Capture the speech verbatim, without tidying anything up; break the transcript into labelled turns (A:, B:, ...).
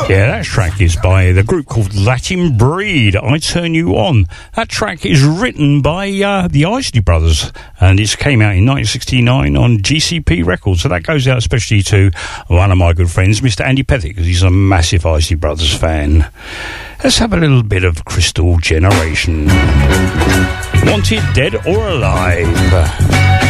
A: Yeah, that track is by the group called Latin Breed, I Turn You On. That track is written by uh, the Isley Brothers, and it came out in nineteen sixty-nine on G C P Records. So that goes out especially to one of my good friends, Mister Andy Pethick, because he's a massive Isley Brothers fan. Let's have a little bit of Crystal Generation. Wanted Dead or Alive.